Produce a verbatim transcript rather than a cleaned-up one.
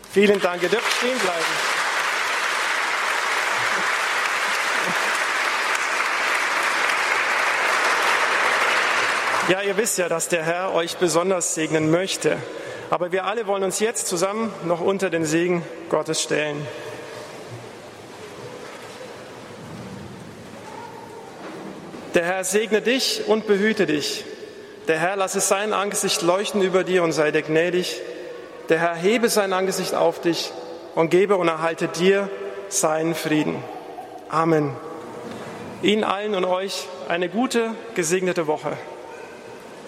Vielen Dank. Ihr dürft stehen bleiben. Ja, ihr wisst ja, dass der Herr euch besonders segnen möchte. Aber wir alle wollen uns jetzt zusammen noch unter den Segen Gottes stellen. Der Herr segne dich und behüte dich. Der Herr lasse sein Angesicht leuchten über dir und sei dir gnädig. Der Herr hebe sein Angesicht auf dich und gebe und erhalte dir seinen Frieden. Amen. Ihnen allen und euch eine gute, gesegnete Woche.